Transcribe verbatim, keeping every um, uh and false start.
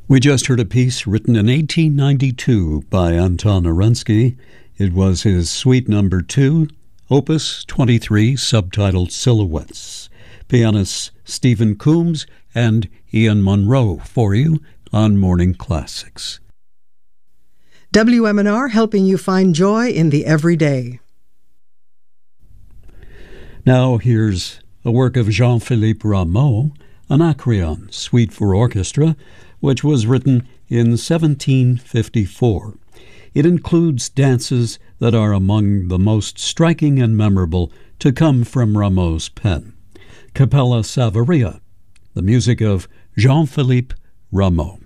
We just heard a piece written in eighteen ninety-two by Anton Arensky. It was his Suite Number Two, Opus twenty-three, subtitled Silhouettes. Pianists Stephen Coombs and Ian Monroe for you on Morning Classics. W M N R, helping you find joy in the everyday. Now here's a work of Jean-Philippe Rameau, Anacreon, Suite for Orchestra, which was written in seventeen fifty-four. It includes dances that are among the most striking and memorable to come from Rameau's pen. Capella Savaria, the music of Jean-Philippe Rameau.